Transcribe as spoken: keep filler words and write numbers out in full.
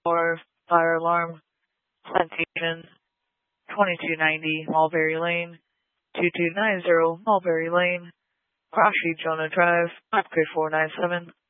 for fire alarm citation twenty-two ninety Mulberry Lane, two two nine zero Mulberry Lane, Rashi Jonah Drive, five three four nine seven.